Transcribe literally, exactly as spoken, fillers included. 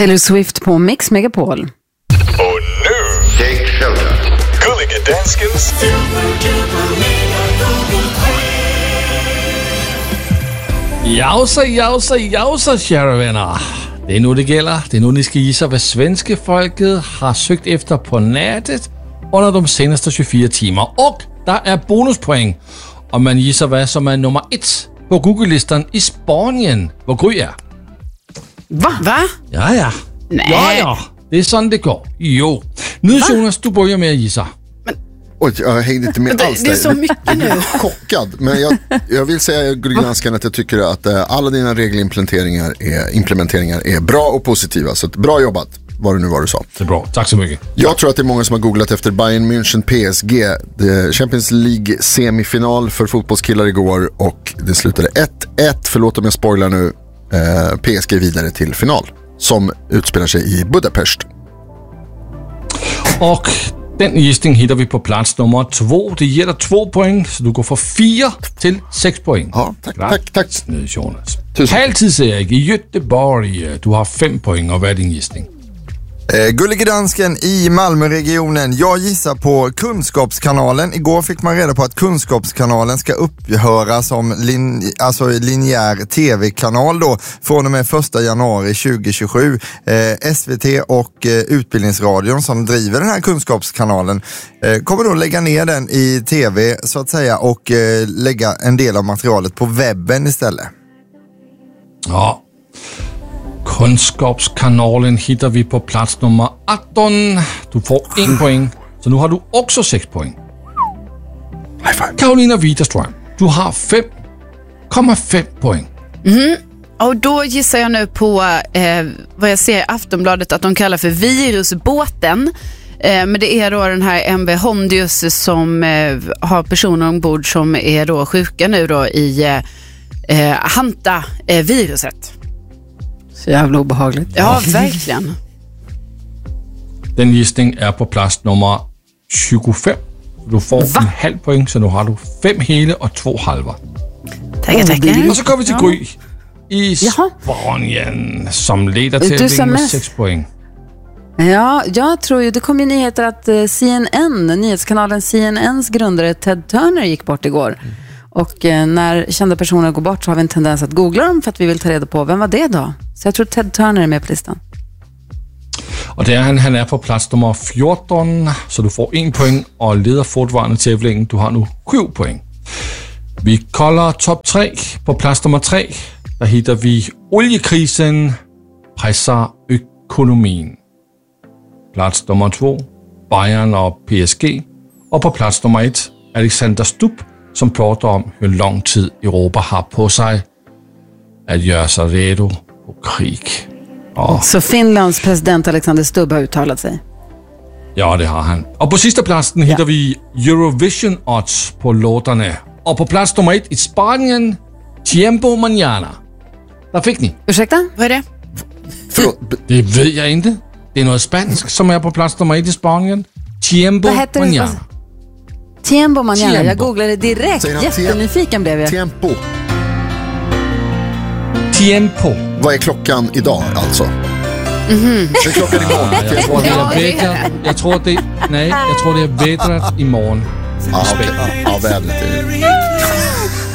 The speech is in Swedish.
Taylor Swift på Mix Megapol. Och nu, Take shelter. Gullige Danskens Jausa, jausa, jausa, kära vänner. Det är nu det gäller. Det är nu ni ska gissa vad svenska folket har sökt efter på nätet under de senaste tjugofyra timmar. Och där är bonuspoäng om man gissar vad som är nummer ett på Google-listan i Spanien. Vad Gry är. Va? Va? Ja, ja. Nej. Ja, ja. Det är sånt det går. Jo. Nu Jonas, du börjar med att gissa. Oj, jag hängde inte med alls. Det är så mycket nu. Chockad, men jag, jag vill säga Gulliganskan att jag tycker att äh, alla dina regelimplementeringar är, implementeringar är bra och positiva. Så bra jobbat, vad det nu var du sa. Det är bra, tack så mycket. Jag tror att det är många som har googlat efter Bayern München P S G. Det Champions League semifinal för fotbollskillar igår och det slutade ett ett, förlåt om jag spoilar nu, äh, P S G vidare till final som utspelar sig i Budapest. Och den gissning hittar vi på plats nummer två. Det ger dig två poäng, så du går från fyra till sex poäng. Ja, tack, tack, tack. Snö, Jonas. Tusen. Halvtids-Erik i Göteborg. Du har fem poäng, och vad är din gissning? Eh, Gullige Dansken i Malmöregionen. Jag gissar på Kunskapskanalen. Igår fick man reda på att Kunskapskanalen ska upphöra som lin- alltså linjär tv-kanal då från och med första januari tjugohundratjugosju. Eh, S V T och eh, Utbildningsradion som driver den här Kunskapskanalen eh, kommer då lägga ner den i tv så att säga och eh, lägga en del av materialet på webben istället. Ja. Kunskapskanalen hittar vi på plats nummer arton. Du får en poäng, så nu har du också sex poäng. Karolina Widerström, du har fem komma fem poäng. Mm. Och då gissar jag nu på eh, vad jag ser i Aftonbladet att de kallar för virusbåten. Eh, men det är då den här M V Hondius som eh, har personer ombord som är då sjuka nu då i eh, Hanta-viruset. Så jävla obehagligt. Ja, verkligen. Den gissning är på plats nummer tjugofem. Du får Va? en halv poäng, så nu har du fem hela och två halva. Tackar, tackar. Och så går vi till Gry i Jaha. Spanien som leder Du till sa med mest. sex poäng. Ja, jag tror ju, det kom ju nyheter att eh, C N N, nyhetskanalen C N N:s grundare Ted Turner gick bort igår. Och eh, när kända personer går bort så har vi en tendens att googla dem för att vi vill ta reda på vem var det då. Så jag tror Ted Turner är med på listan. Och det är han, han är på plats nummer fjorton, så du får en poäng och leder fortfarande tävlingen. Du har nu sju poäng. Vi kollar topp tre. På plats nummer tre, där hittar vi oljekrisen pressar ekonomin. Plats nummer två, Bayern och P S G. Och på plats nummer ett, Alexander Stubb, som pratar om hur lång tid Europa har på sig att göra sig redo på krig. Ja. Så Finlands president Alexander Stubb har uttalat sig. Ja, det har han. Och på sista platsen hittar vi Eurovision odds på låtarna. Och på plats nummer ett i Spanien, Tiempo Mañana. Där fick ni. Ursäkta? Vad är det? Förlåt, Det vet jag inte. Det är något spanskt som är på plats nummer ett i Spanien. Tiempo Vad heter det? Mañana. Tiempo Mañana. Jag Tiempo. googlade direkt. Säger han Jättenyfiken blev jag. tempo. Tiempo. Vad är klockan idag alltså? Mm-hmm. Det är klockan imorgon. Jag tror det är vädret. Jag tror det, nej, jag tror det är vädret imorgon. Ja, okej. Ja, vädret är